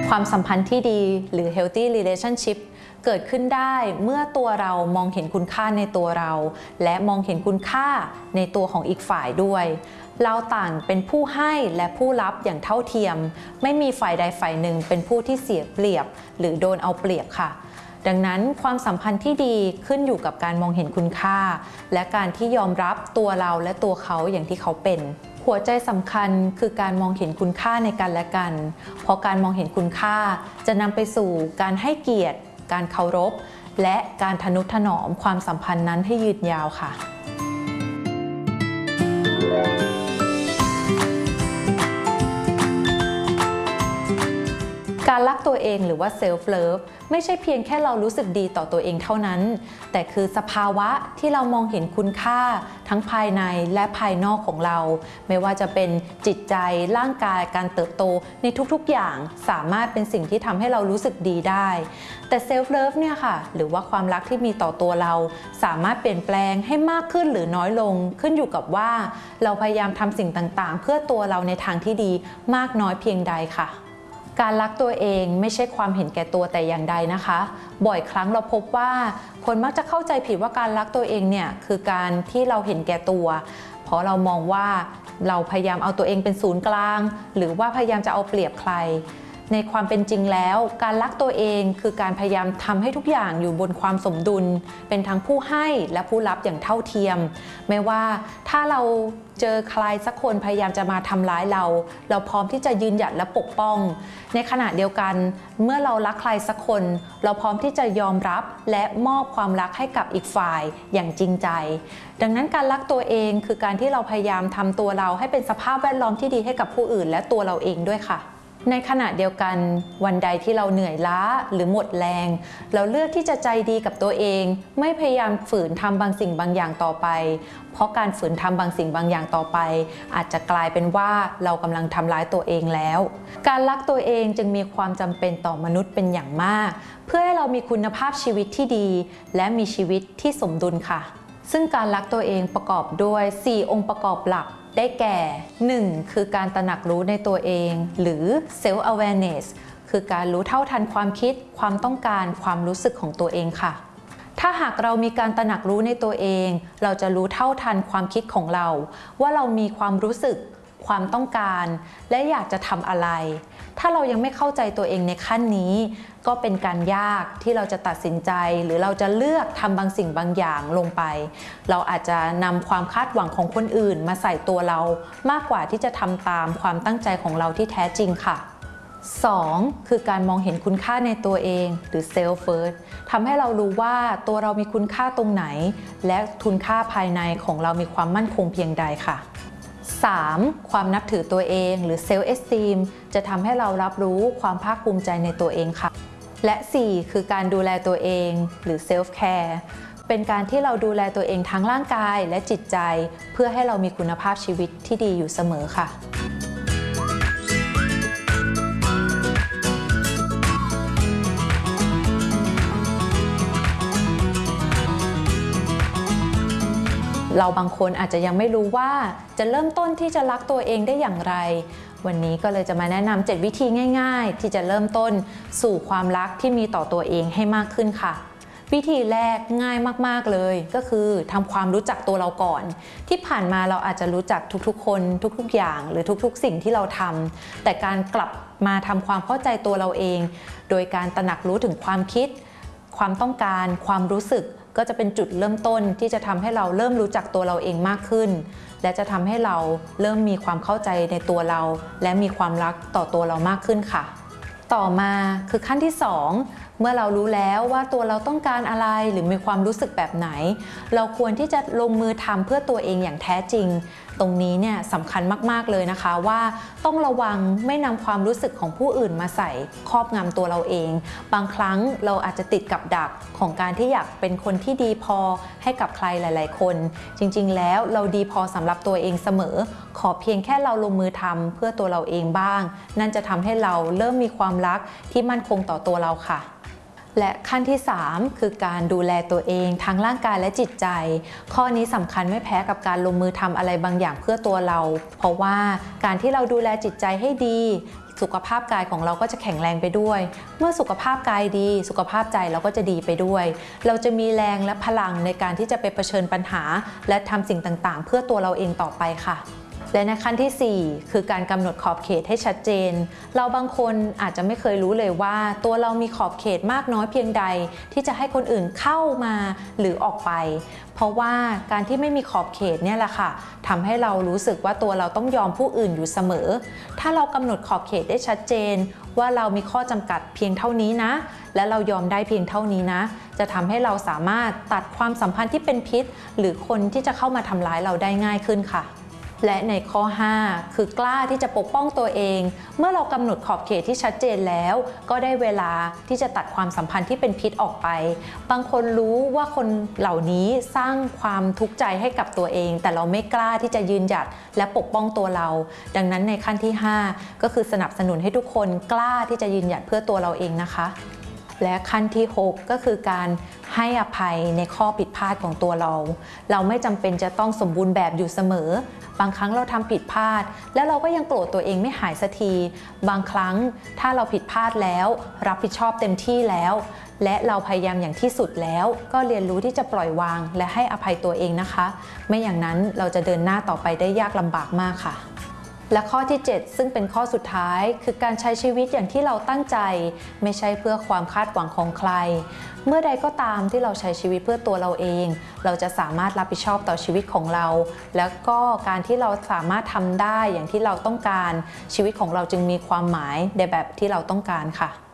ความสัมพันธ์ที่ดีหรือ healthy relationship เกิดขึ้นได้เมื่อตัวเรามองเห็นคุณค่าในตัวเราและมองเห็นคุณค่าในตัวของอีกฝ่ายด้วยเราต่างเป็นผู้ให้และผู้รับอย่างเท่าเทียมไม่มีฝ่ายใดฝ่ายหนึ่งเป็นผู้ที่เสียเปรียบหรือโดนเอาเปรียบค่ะดังนั้นความสัมพันธ์ที่ดีขึ้นอยู่กับการมองเห็นคุณค่าและการที่ยอมรับตัวเราและตัวเขาอย่างที่เขาเป็นหัวใจสำคัญคือการมองเห็นคุณค่าในกันและกันเพราะการมองเห็นคุณค่าจะนำไปสู่การให้เกียรติการเคารพและการทนุถนอมความสัมพันธ์นั้นให้ยืนยาวค่ะการรักตัวเองหรือว่า self love ไม่ใช่เพียงแค่เรารู้สึกดีต่อตัวเองเท่านั้นแต่คือสภาวะที่เรามองเห็นคุณค่าทั้งภายในและภายนอกของเราไม่ว่าจะเป็นจิตใจร่างกายการเติบโตในทุกๆอย่างสามารถเป็นสิ่งที่ทำให้เรารู้สึกดีได้แต่ self love เนี่ยค่ะหรือว่าความรักที่มีต่อตัวเราสามารถเปลี่ยนแปลงให้มากขึ้นหรือน้อยลงขึ้นอยู่กับว่าเราพยายามทำสิ่งต่างๆเพื่อตัวเราในทางที่ดีมากน้อยเพียงใดค่ะการรักตัวเองไม่ใช่ความเห็นแก่ตัวแต่อย่างใดนะคะบ่อยครั้งเราพบว่าคนมักจะเข้าใจผิดว่าการรักตัวเองเนี่ยคือการที่เราเห็นแก่ตัวเพราะเรามองว่าเราพยายามเอาตัวเองเป็นศูนย์กลางหรือว่าพยายามจะเอาเปรียบใครในความเป็นจริงแล้วการรักตัวเองคือการพยายามทำให้ทุกอย่างอยู่บนความสมดุลเป็นทั้งผู้ให้และผู้รับอย่างเท่าเทียมไม่ว่าถ้าเราเจอใครสักคนพยายามจะมาทำร้ายเราพร้อมที่จะยืนหยัดและปกป้องในขณะเดียวกันเมื่อเรารักใครสักคนเราพร้อมที่จะยอมรับและมอบความรักให้กับอีกฝ่ายอย่างจริงใจดังนั้นการรักตัวเองคือการที่เราพยายามทำตัวเราให้เป็นสภาพแวดล้อมที่ดีให้กับผู้อื่นและตัวเราเองด้วยค่ะในขณะเดียวกันวันใดที่เราเหนื่อยล้าหรือหมดแรงเราเลือกที่จะใจดีกับตัวเองไม่พยายามฝืนทำบางสิ่งบางอย่างต่อไปเพราะการฝืนทำบางสิ่งบางอย่างต่อไปอาจจะกลายเป็นว่าเรากำลังทำร้ายตัวเองแล้วการรักตัวเองจึงมีความจำเป็นต่อมนุษย์เป็นอย่างมากเพื่อให้เรามีคุณภาพชีวิตที่ดีและมีชีวิตที่สมดุลค่ะซึ่งการรักตัวเองประกอบด้วย4องค์ประกอบหลักได้แก่ 1. คือการตระหนักรู้ในตัวเองหรือ self awareness คือการรู้เท่าทันความคิดความต้องการความรู้สึกของตัวเองค่ะถ้าหากเรามีการตระหนักรู้ในตัวเองเราจะรู้เท่าทันความคิดของเราว่าเรามีความรู้สึกความต้องการและอยากจะทำอะไรถ้าเรายังไม่เข้าใจตัวเองในขั้นนี้ก็เป็นการยากที่เราจะตัดสินใจหรือเราจะเลือกทำบางสิ่งบางอย่างลงไปเราอาจจะนำความคาดหวังของคนอื่นมาใส่ตัวเรามากกว่าที่จะทำตามความตั้งใจของเราที่แท้จริงค่ะ 2. คือการมองเห็นคุณค่าในตัวเองหรือ self first ทำให้เรารู้ว่าตัวเรามีคุณค่าตรงไหนและคุณค่าภายในของเรามีความมั่นคงเพียงใดค่ะ3. ความนับถือตัวเองหรือ self esteem จะทำให้เรารับรู้ความภาคภูมิใจในตัวเองค่ะและ 4. คือการดูแลตัวเองหรือ self care เป็นการที่เราดูแลตัวเองทั้งร่างกายและจิตใจเพื่อให้เรามีคุณภาพชีวิตที่ดีอยู่เสมอค่ะเราบางคนอาจจะยังไม่รู้ว่าจะเริ่มต้นที่จะรักตัวเองได้อย่างไรวันนี้ก็เลยจะมาแนะนำ7วิธีง่ายๆที่จะเริ่มต้นสู่ความรักที่มีต่อตัวเองให้มากขึ้นค่ะวิธีแรกง่ายมากๆเลยก็คือทำความรู้จักตัวเราก่อนที่ผ่านมาเราอาจจะรู้จักทุกๆคนทุกๆอย่างหรือทุกๆสิ่งที่เราทำแต่การกลับมาทำความเข้าใจตัวเราเองโดยการตระหนักรู้ถึงความคิดความต้องการความรู้สึกก็จะเป็นจุดเริ่มต้นที่จะทำให้เราเริ่มรู้จักตัวเราเองมากขึ้นและจะทำให้เราเริ่มมีความเข้าใจในตัวเราและมีความรักต่อตัวเรามากขึ้นค่ะต่อมาคือขั้นที่ 2เมื่อเรารู้แล้วว่าตัวเราต้องการอะไรหรือมีความรู้สึกแบบไหนเราควรที่จะลงมือทำเพื่อตัวเองอย่างแท้จริงตรงนี้เนี่ยสำคัญมากๆเลยนะคะว่าต้องระวังไม่นำความรู้สึกของผู้อื่นมาใส่ครอบงำตัวเราเองบางครั้งเราอาจจะติดกับดักของการที่อยากเป็นคนที่ดีพอให้กับใครหลายๆคนจริงๆแล้วเราดีพอสำหรับตัวเองเสมอขอเพียงแค่เราลงมือทำเพื่อตัวเราเองบ้างนั่นจะทำให้เราเริ่มมีความรักที่มั่นคงต่อตัวเราค่ะและขั้นที่ 3คือการดูแลตัวเองทั้งร่างกายและจิตใจข้อนี้สำคัญไม่แพ้กับการลงมือทำอะไรบางอย่างเพื่อตัวเราเพราะว่าการที่เราดูแลจิตใจให้ดีสุขภาพกายของเราก็จะแข็งแรงไปด้วย เมื่อสุขภาพกายดีสุขภาพใจเราก็จะดีไปด้วยเราจะมีแรงและพลังในการที่จะไปเผชิญปัญหาและทำสิ่งต่างๆเพื่อตัวเราเองต่อไปค่ะและในขั้นที่ 4 คือการกำหนดขอบเขตให้ชัดเจนเราบางคนอาจจะไม่เคยรู้เลยว่าตัวเรามีขอบเขตมากน้อยเพียงใดที่จะให้คนอื่นเข้ามาหรือออกไปเพราะว่าการที่ไม่มีขอบเขตเนี่ยแหละค่ะทำให้เรารู้สึกว่าตัวเราต้องยอมผู้อื่นอยู่เสมอถ้าเรากำหนดขอบเขตได้ชัดเจนว่าเรามีข้อจำกัดเพียงเท่านี้นะและเรายอมได้เพียงเท่านี้นะจะทำให้เราสามารถตัดความสัมพันธ์ที่เป็นพิษหรือคนที่จะเข้ามาทำร้ายเราได้ง่ายขึ้นค่ะและในข้อ 5 คือกล้าที่จะปกป้องตัวเองเมื่อเรากำหนดขอบเขตที่ชัดเจนแล้วก็ได้เวลาที่จะตัดความสัมพันธ์ที่เป็นพิษออกไปบางคนรู้ว่าคนเหล่านี้สร้างความทุกข์ใจให้กับตัวเองแต่เราไม่กล้าที่จะยืนหยัดและปกป้องตัวเราดังนั้นในขั้นที่ 5 ก็คือสนับสนุนให้ทุกคนกล้าที่จะยืนหยัดเพื่อตัวเราเองนะคะและขั้นที่ 6 ก็คือการให้อภัยในข้อผิดพลาดของตัวเราไม่จำเป็นจะต้องสมบูรณ์แบบอยู่เสมอบางครั้งเราทำผิดพลาดและเราก็ยังโกรธตัวเองไม่หายสักทีบางครั้งถ้าเราผิดพลาดแล้วรับผิดชอบเต็มที่แล้วและเราพยายามอย่างที่สุดแล้วก็เรียนรู้ที่จะปล่อยวางและให้อภัยตัวเองนะคะไม่อย่างนั้นเราจะเดินหน้าต่อไปได้ยากลำบากมากค่ะและข้อที่ 7 ซึ่งเป็นข้อสุดท้ายคือการใช้ชีวิตอย่างที่เราตั้งใจไม่ใช่เพื่อความคาดหวังของใครเมื่อใดก็ตามที่เราใช้ชีวิตเพื่อตัวเราเองเราจะสามารถรับผิดชอบต่อชีวิตของเราแล้วก็การที่เราสามารถทำได้อย่างที่เราต้องการชีวิตของเราจึงมีความหมายในแบบที่เราต้องการค่ะ